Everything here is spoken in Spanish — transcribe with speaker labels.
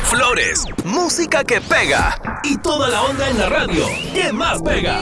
Speaker 1: flores, música que pega y toda la onda en la radio que más pega.